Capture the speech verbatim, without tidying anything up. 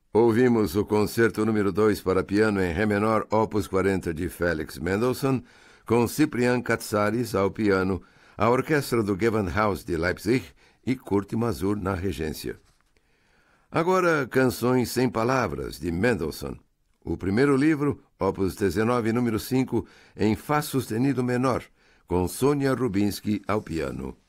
Ouvimos o concerto número dois para piano em Ré menor, opus quarenta de Felix Mendelssohn, com Ciprian Katsaris ao piano, a orquestra do Gewandhaus de Leipzig e Kurt Masur na regência. Agora, Canções Sem Palavras, de Mendelssohn. O primeiro livro, opus dezenove, número cinco, em Fá sustenido menor, com Sônia Rubinski ao piano.